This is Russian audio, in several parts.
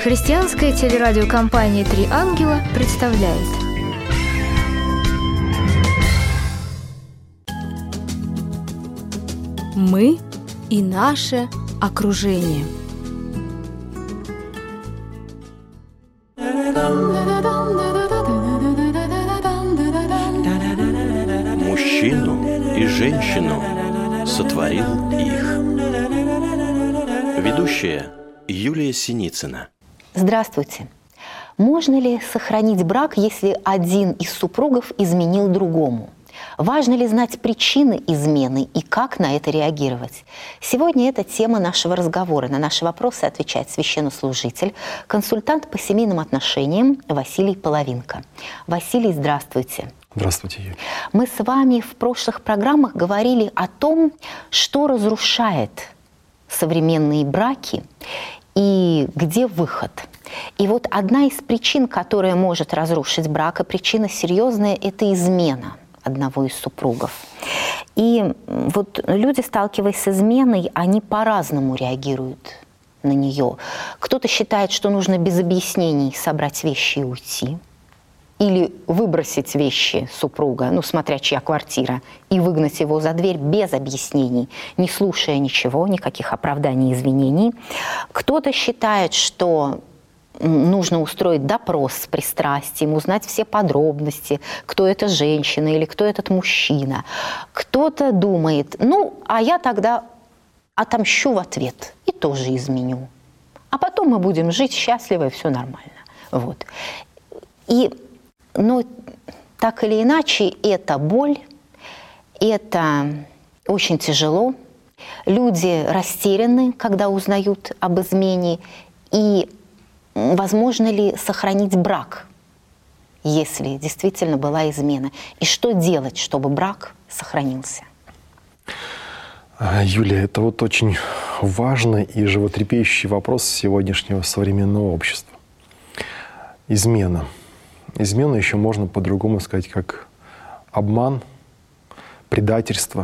Христианская телерадиокомпания «Три ангела» представляет. Мы и наше окружение. Мужчину и женщину сотворил их. Ведущая Юлия Синицына. Здравствуйте. Можно ли сохранить брак, если один из супругов изменил другому? Важно ли знать причины измены и как на это реагировать? Сегодня это тема нашего разговора. На наши вопросы отвечает священнослужитель, консультант по семейным отношениям Василий Половинко. Василий, здравствуйте. Здравствуйте, Юлия. Мы с вами в прошлых программах говорили о том, что разрушает современные браки и где выход. И вот одна из причин, которая может разрушить брак, и причина серьезная, это измена одного из супругов. И вот люди, сталкиваясь с изменой, они по-разному реагируют на нее. Кто-то считает, что нужно без объяснений собрать вещи и уйти. Или выбросить вещи супруга, смотря чья квартира, и выгнать его за дверь без объяснений, не слушая ничего, никаких оправданий, извинений. Кто-то считает, что нужно устроить допрос с пристрастием, узнать все подробности, кто эта женщина или кто этот мужчина. Кто-то думает, а я тогда отомщу в ответ и тоже изменю. А потом мы будем жить счастливо, и все нормально. Вот. Но так или иначе, это боль, это очень тяжело. Люди растеряны, когда узнают об измене. И возможно ли сохранить брак, если действительно была измена? И что делать, чтобы брак сохранился? Юлия, это очень важный и животрепещущий вопрос сегодняшнего современного общества. Измена. Измену еще можно по-другому сказать, как обман, предательство.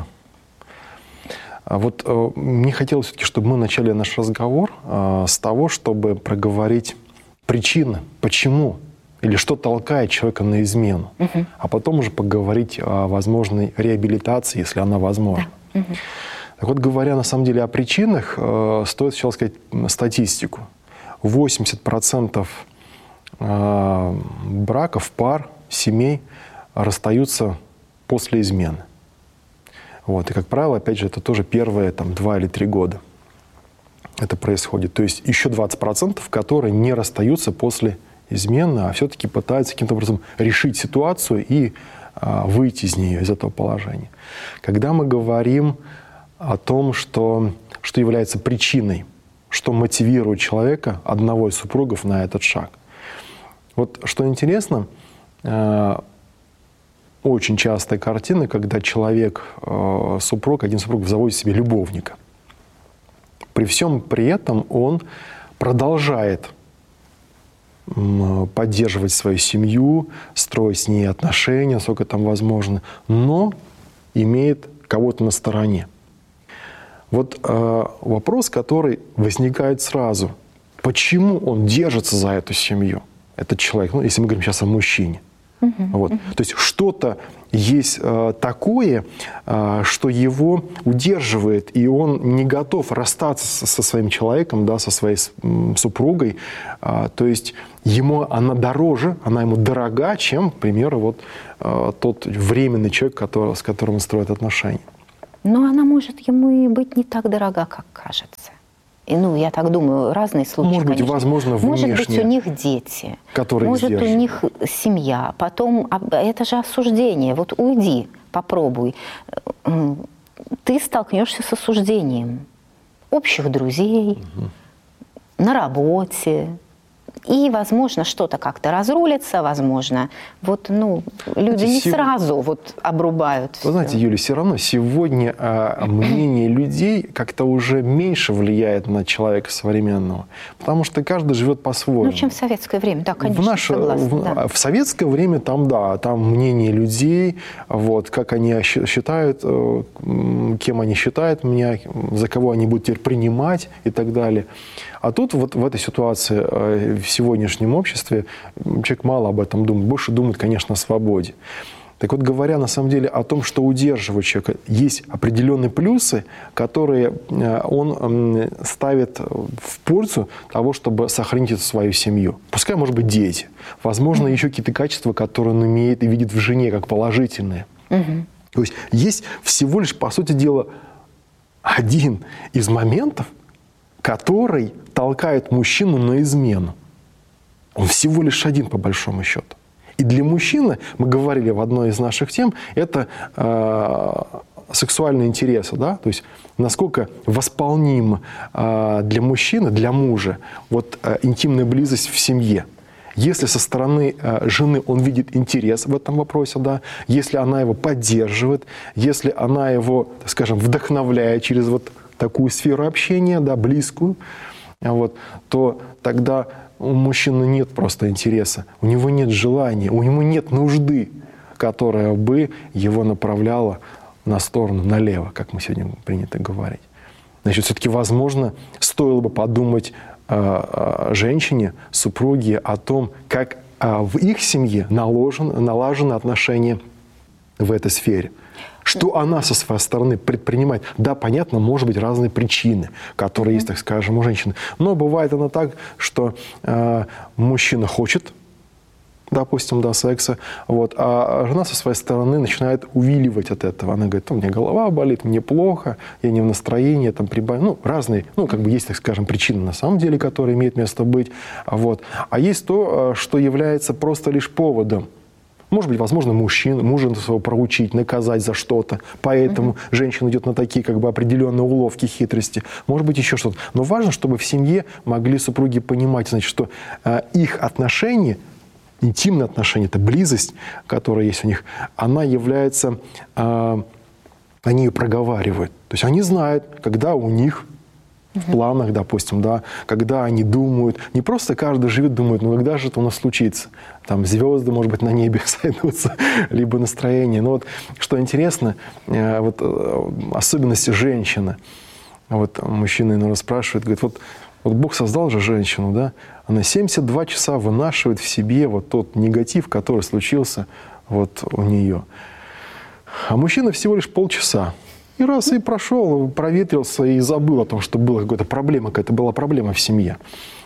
Мне хотелось все-таки, чтобы мы начали наш разговор с того, чтобы проговорить причины, почему или что толкает человека на измену, а потом уже поговорить о возможной реабилитации, если она возможна. Да. Так вот, говоря на самом деле о причинах, стоит сначала сказать статистику. 80% браков, пар, семей расстаются после измены. И, как правило, опять же, это тоже первые 2 или 3 года это происходит. То есть еще 20%, которые не расстаются после измены, а все-таки пытаются каким-то образом решить ситуацию и выйти из нее, из этого положения. Когда мы говорим о том, что является причиной, что мотивирует человека, одного из супругов, на этот шаг. Что интересно, очень частая картина, когда один супруг заводит себе любовника. При всем при этом он продолжает поддерживать свою семью, строить с ней отношения, насколько там возможно, но имеет кого-то на стороне. Вопрос, который возникает сразу. Почему он держится за эту семью? Этот человек, если мы говорим сейчас о мужчине. То есть что-то есть такое, что его удерживает, и он не готов расстаться со своим человеком, со своей супругой. То есть она дороже, она ему дорога, чем, к примеру, тот временный человек, с которым он строит отношения. Но она может ему и быть не так дорога, как кажется. Я так думаю, разные случаи, может быть, возможно, внешне. Может быть, у них дети. Может, у них семья. Потом, это же осуждение. Уйди, попробуй. Ты столкнешься с осуждением общих друзей, на работе. И, возможно, что-то как-то разрулится, возможно. Люди не сразу обрубают. Вы знаете, Юля, все равно сегодня мнение людей как-то уже меньше влияет на человека современного. Потому что каждый живет по-своему. Чем в советское время, да, конечно, согласна. В советское время там мнение людей, как они считают, кем они считают меня, за кого они будут теперь принимать и так далее. А тут вот в этой ситуации, в сегодняшнем обществе, человек мало об этом думает, больше думает, конечно, о свободе. Так вот, говоря на самом деле о том, что удерживает человека, есть определенные плюсы, которые он ставит в пользу того, чтобы сохранить эту свою семью. Пускай, может быть, дети. Возможно, еще какие-то качества, которые он имеет и видит в жене как положительные. То есть всего лишь, по сути дела, один из моментов, который толкает мужчину на измену. Он всего лишь один, по большому счету. И для мужчины, мы говорили в одной из наших тем, это сексуальные интересы, да? То есть насколько восполним для мужчины, для мужа вот интимная близость в семье. Если со стороны жены он видит интерес в этом вопросе, да, если она его поддерживает, если она его, так скажем, вдохновляет через вот такую сферу общения, да, близкую, вот, то тогда у мужчины нет просто интереса, у него нет желания, у него нет нужды, которая бы его направляла на сторону налево, как мы сегодня принято говорить. Значит, все-таки, возможно, стоило бы подумать женщине, супруге о том, как в их семье налажены отношения в этой сфере. Что она со своей стороны предпринимает? Да, понятно, может быть, разные причины, которые есть, так скажем, у женщины. Но бывает оно так, что мужчина хочет, допустим, до секса, вот, а жена со своей стороны начинает увиливать от этого. Она говорит, у меня голова болит, мне плохо, я не в настроении, там прибавить. Ну, разные, ну, как бы есть, так скажем, причины на самом деле, которые имеют место быть. Вот. А есть то, что является просто лишь поводом. Может быть, возможно, мужа своего проучить, наказать за что-то. Поэтому женщина идет на такие как бы определенные уловки, хитрости. Может быть, еще что-то. Но важно, чтобы в семье могли супруги понимать, значит, что их отношения, интимные отношения, это близость, которая есть у них, она является, они ее проговаривают. То есть они знают, когда у них в планах, допустим, да, когда они думают, не просто каждый живет, думает, ну когда же это у нас случится? Там звезды, может быть, на небе сойдутся, либо настроение. Но вот что интересно, вот особенности женщины. Вот мужчина иногда спрашивает, говорит, вот Бог создал же женщину, да, она 72 часа вынашивает в себе вот тот негатив, который случился вот у нее. А мужчина всего лишь полчаса. И раз и прошел, проветрился и забыл о том, что была какая-то проблема, какая-то была проблема в семье.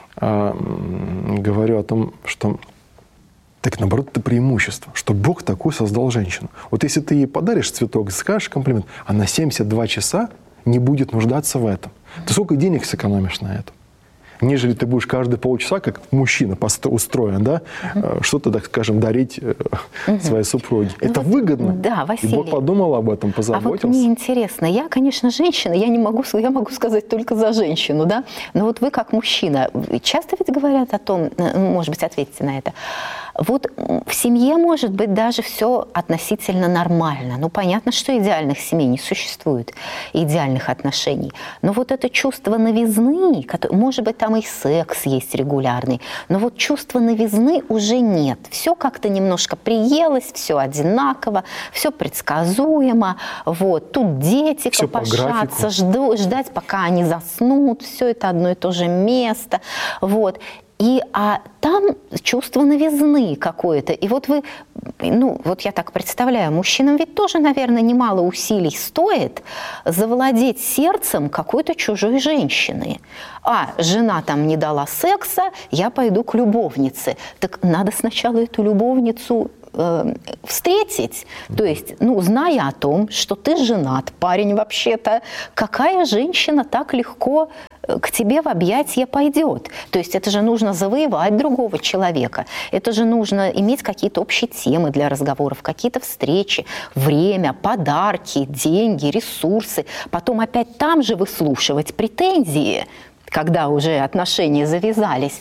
Говорю о том, что так наоборот это преимущество, что Бог такой создал женщину. Вот если ты ей подаришь цветок, скажешь комплимент, она 72 часа не будет нуждаться в этом. Ты сколько денег сэкономишь на это? Нежели ты будешь каждые полчаса, как мужчина устроен, да, что-то, так скажем, дарить своей супруге. Ну, это вот, выгодно. Да, Василий. И Бог подумал об этом, позаботился. А вот мне интересно, я, конечно, женщина, я могу сказать только за женщину, да, но вот вы как мужчина, часто ведь говорят о том, может быть, ответьте на это, вот в семье может быть даже все относительно нормально. Ну, понятно, что идеальных семей не существует, идеальных отношений. Но вот это чувство новизны, может быть, там и секс есть регулярный, но вот чувства новизны уже нет. Все как-то немножко приелось, все одинаково, все предсказуемо. Вот. Тут дети все копошатся, ждать, пока они заснут. Все это одно и то же место. Вот. А там чувство новизны какое-то. И вот вы, вот я так представляю, мужчинам ведь тоже, наверное, немало усилий стоит завладеть сердцем какой-то чужой женщины. Жена там не дала секса, я пойду к любовнице. Так надо сначала эту любовницу встретить, то есть, зная о том, что ты женат, парень вообще-то, какая женщина так легко к тебе в объятия пойдет? То есть это же нужно завоевать другого человека, это же нужно иметь какие-то общие темы для разговоров, какие-то встречи, время, подарки, деньги, ресурсы, потом опять там же выслушивать претензии, когда уже отношения завязались.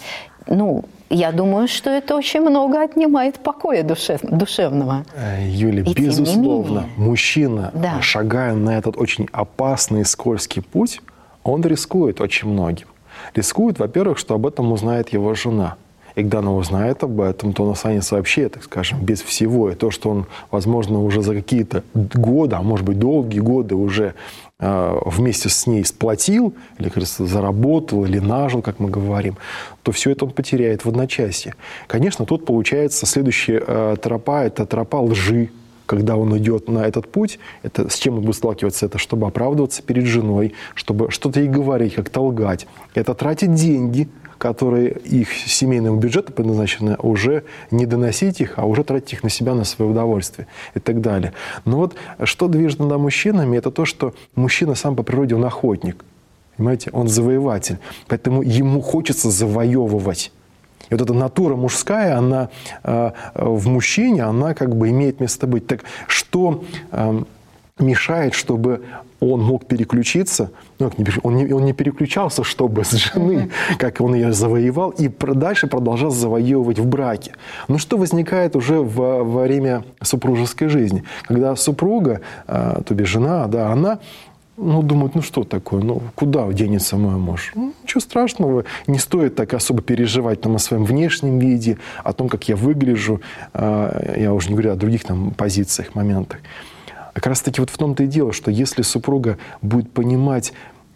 Я думаю, что это очень много отнимает покоя душевного. Юлия, безусловно, мужчина, шагая на этот очень опасный и скользкий путь, он рискует очень многим. Рискует, во-первых, что об этом узнает его жена. И когда она узнает об этом, то он останется вообще, так скажем, без всего. И то, что он, возможно, уже за какие-то годы, а может быть, долгие годы уже вместе с ней сплотил, или, кажется, заработал, или нажил, как мы говорим, то все это он потеряет в одночасье. Конечно, тут получается следующая тропа – это тропа лжи. Когда он идет на этот путь, это, с чем он будет сталкиваться? Это чтобы оправдываться перед женой, чтобы что-то ей говорить, как-то лгать. Это тратить деньги, которые их семейному бюджету предназначены, уже не доносить их, а уже тратить их на себя, на свое удовольствие и так далее. Но вот что движет над мужчинами, это то, что мужчина сам по природе, он охотник. Понимаете, он завоеватель. Поэтому ему хочется завоевывать. И вот эта натура мужская, она в мужчине, она как бы имеет место быть. Так что мешает, чтобы он мог переключиться? Ну, он не переключался, чтобы с жены, как он ее завоевал, и дальше продолжал завоевывать в браке. Но что возникает уже во время супружеской жизни? Когда супруга, то бишь жена, да, она думают, что такое, куда денется мой муж? Ничего страшного, не стоит так особо переживать о своем внешнем виде, о том, как я выгляжу, я уже не говорю о других позициях, моментах. Как раз таки вот в том-то и дело, что если супруга будет понимать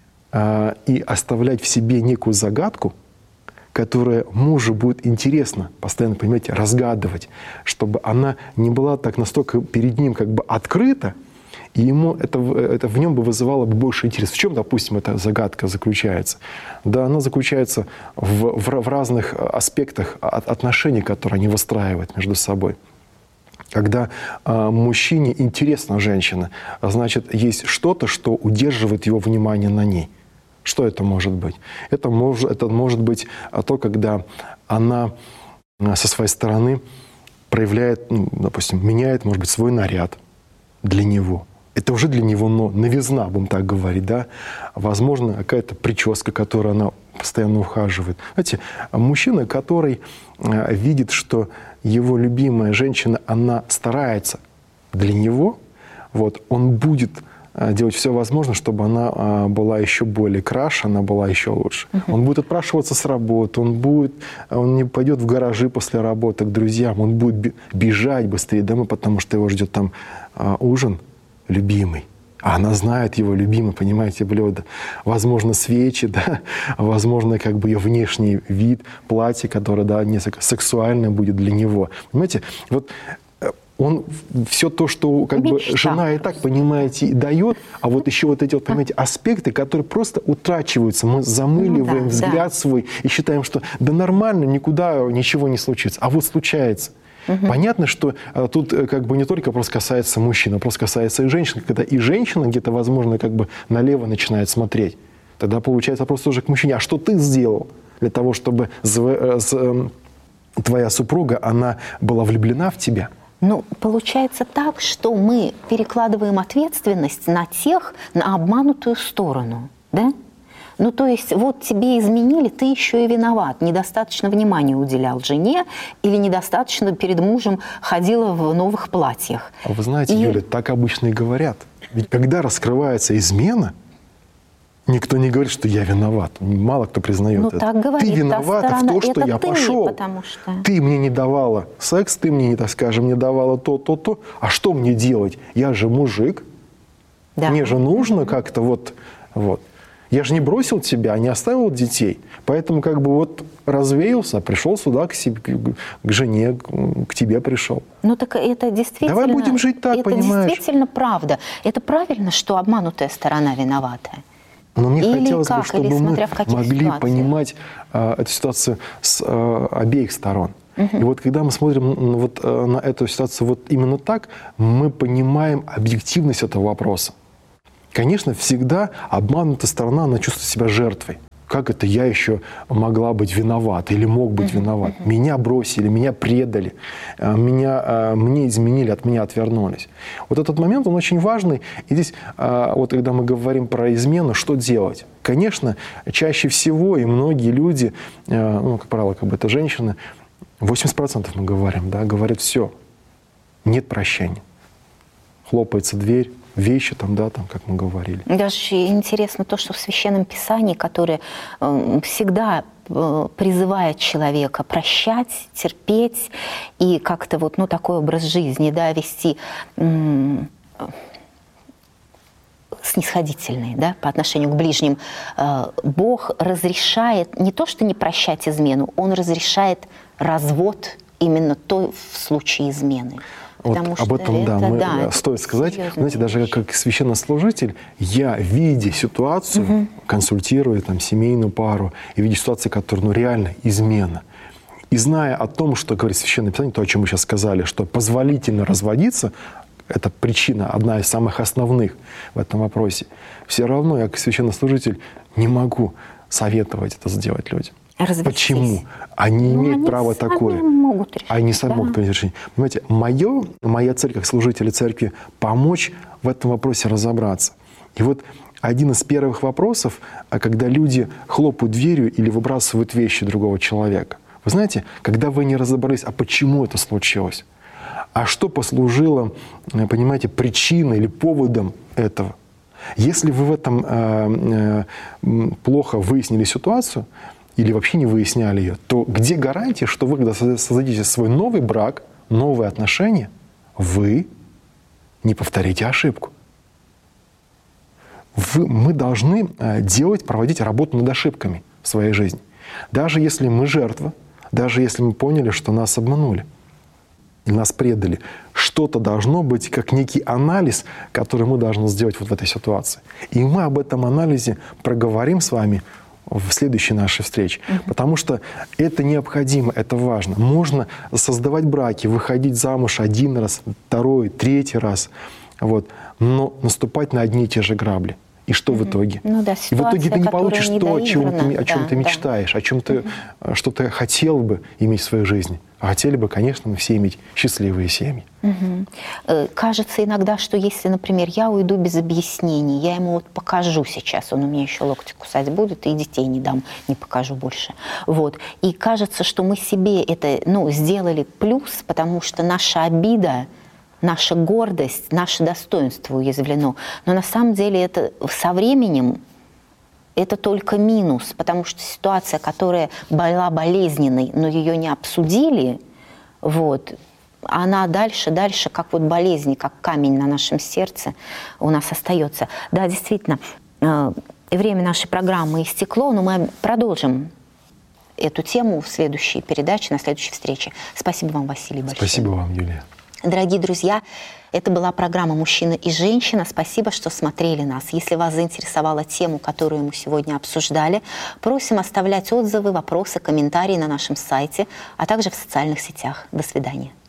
и оставлять в себе некую загадку, которая мужу будет интересно постоянно, понимаете, разгадывать, чтобы она не была так настолько перед ним как бы открыта, и ему это в нем бы вызывало бы больше интерес. В чем, допустим, эта загадка заключается? Да, она заключается в разных аспектах отношений, которые они выстраивают между собой. Когда мужчине интересна женщина, значит, есть что-то, что удерживает его внимание на ней. Что это может быть? Это может быть то, когда она со своей стороны проявляет, допустим, меняет, может быть, свой наряд для него. Это уже для него новизна, будем так говорить, да? Возможно, какая-то прическа, которой она постоянно ухаживает. Знаете, мужчина, который видит, что его любимая женщина, она старается для него, он будет делать все возможное, чтобы она была еще более краше, она была еще лучше. Он будет отпрашиваться с работы, он не пойдет в гаражи после работы к друзьям, он будет бежать быстрее домой, потому что его ждет там ужин любимый. А она знает его любимое, понимаете, блюдо. Возможно, свечи, да, возможно, как бы ее внешний вид, платье, которое, да, несколько сексуальное будет для него. Понимаете, вот он все то, что как бы жена и так, понимаете, дает, а вот еще вот эти, понимаете, аспекты, которые просто утрачиваются. Мы замыливаем взгляд свой и считаем, что да нормально, никуда ничего не случится. А вот случается. Понятно, что тут как бы не только вопрос касается мужчин, а вопрос касается и женщин. Когда и женщина где-то, возможно, как бы налево начинает смотреть, тогда получается вопрос тоже к мужчине. А что ты сделал для того, чтобы твоя супруга, она была влюблена в тебя? Получается так, что мы перекладываем ответственность на обманутую сторону, да? То есть вот тебе изменили, ты еще и виноват. Недостаточно внимания уделял жене или недостаточно перед мужем ходила в новых платьях. А вы знаете, Юля, так обычно и говорят. Ведь когда раскрывается измена, никто не говорит, что я виноват. Мало кто признает это. Так говорит, ты виновата в том, что я пошел. Ты мне не давала секс, ты мне, так скажем, не давала то. А что мне делать? Я же мужик. Да. Мне же нужно как-то вот. Я же не бросил тебя, не оставил детей. Поэтому как бы развеялся, пришел сюда к жене, к тебе пришел. Так это действительно... Давай будем жить так, понимаешь? Это действительно правда. Это правильно, что обманутая сторона виноватая? Но мне хотелось бы, чтобы мы могли понимать эту ситуацию с обеих сторон. И вот когда мы смотрим на эту ситуацию именно так, мы понимаем объективность этого вопроса. Конечно, всегда обманутая сторона, она чувствует себя жертвой. Как это я еще могла быть виновата или мог быть виноват? Меня бросили, меня предали, мне изменили, от меня отвернулись. Вот этот момент, он очень важный. И здесь, когда мы говорим про измену, что делать? Конечно, чаще всего и многие люди, как правило, это женщины, 80% мы говорим, да, говорят: все, нет прощения. Хлопается дверь, вещи, там, да, там, как мы говорили. Даже интересно то, что в Священном Писании, которое всегда призывает человека прощать, терпеть и как-то вот, ну, такой образ жизни, да, вести снисходительный, да, по отношению к ближним. Бог разрешает не то, что не прощать измену, Он разрешает развод именно в случае измены. Вот об этом, да, стоит сказать. Знаете, даже как священнослужитель, я, видя ситуацию, консультируя там семейную пару, и видя ситуацию, которая, ну, реально измена, и зная о том, что говорит Священное Писание, то, о чем мы сейчас сказали, что позволительно разводиться, это причина, одна из самых основных в этом вопросе, все равно я, как священнослужитель, не могу советовать это сделать людям. Почему? Они имеют право такое. Они сами могут принять решение. Понимаете, моя цель как служителя церкви — помочь в этом вопросе разобраться. И вот один из первых вопросов, когда люди хлопают дверью или выбрасывают вещи другого человека. Вы знаете, когда вы не разобрались, а почему это случилось? А что послужило, понимаете, причиной или поводом этого? Если вы в этом плохо выяснили ситуацию, или вообще не выясняли ее, то где гарантия, что вы, когда создадите свой новый брак, новые отношения, вы не повторите ошибку? Мы должны проводить работу над ошибками в своей жизни. Даже если мы жертва, даже если мы поняли, что нас обманули, нас предали, что-то должно быть, как некий анализ, который мы должны сделать вот в этой ситуации. И мы об этом анализе проговорим с вами в следующей нашей встрече. Потому что это необходимо, это важно. Можно создавать браки, выходить замуж один раз, второй, третий раз, вот, но наступать на одни и те же грабли. И что в итоге? Ну да, и в итоге ты не получишь то, о чем ты мечтаешь, о чем ты, что ты хотел бы иметь в своей жизни. А хотели бы, конечно, мы все иметь счастливые семьи. Кажется иногда, что если, например, я уйду без объяснений, я ему вот покажу сейчас, он у меня еще локти кусать будет, и детей не дам, не покажу больше. Вот. И кажется, что мы себе это, сделали плюс, потому что наша обида, наша гордость, наше достоинство уязвлено. Но на самом деле это со временем это только минус, потому что ситуация, которая была болезненной, но ее не обсудили, вот, она дальше, как вот болезнь, как камень на нашем сердце у нас остается. Да, действительно, время нашей программы истекло, но мы продолжим эту тему в следующей передаче, на следующей встрече. Спасибо вам, Василий, большое. Спасибо вам, Юлия. Дорогие друзья, это была программа «Мужчина и женщина». Спасибо, что смотрели нас. Если вас заинтересовала тема, которую мы сегодня обсуждали, просим оставлять отзывы, вопросы, комментарии на нашем сайте, а также в социальных сетях. До свидания.